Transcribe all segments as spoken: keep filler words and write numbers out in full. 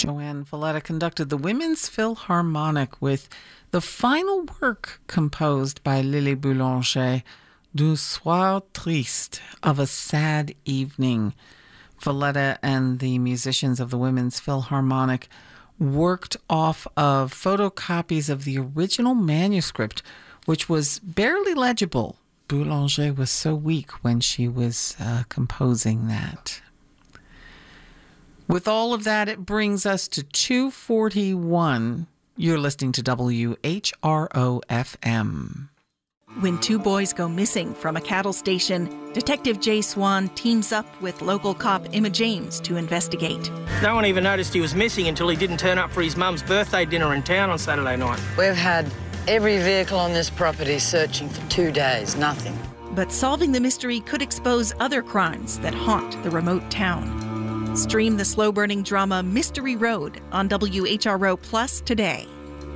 Joanne Valletta conducted the Women's Philharmonic with the final work composed by Lily Boulanger, Du Soir Triste, of a Sad Evening. Valletta and the musicians of the Women's Philharmonic worked off of photocopies of the original manuscript, which was barely legible. Boulanger was so weak when she was uh, composing that. With all of that, it brings us to two forty-one. You're listening to W H R O F M. When two boys go missing from a cattle station, Detective Jay Swan teams up with local cop Emma James to investigate. No one even noticed he was missing until he didn't turn up for his mum's birthday dinner in town on Saturday night. We've had every vehicle on this property searching for two days, nothing. But solving the mystery could expose other crimes that haunt the remote town. Stream the slow-burning drama Mystery Road on W H R O Plus today.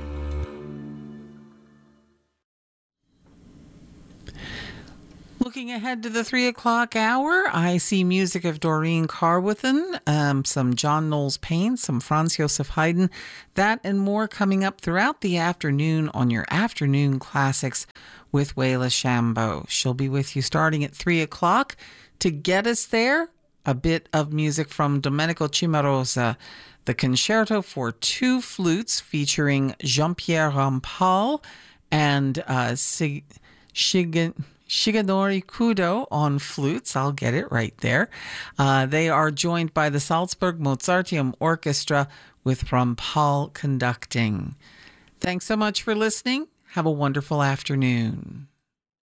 Looking ahead to the three o'clock hour, I see music of Doreen Carwithen, um, some John Knowles Paine, some Franz Josef Haydn, that and more coming up throughout the afternoon on your Afternoon Classics with Wayla Shambo. She'll be with you starting at three o'clock. To get us there, a bit of music from Domenico Cimarosa, the Concerto for Two Flutes featuring Jean-Pierre Rampal and uh, Sig- Shigen... Shigenori Kudo on flutes. I'll get it right there. Uh, they are joined by the Salzburg Mozarteum Orchestra with Rampal conducting. Thanks so much for listening. Have a wonderful afternoon.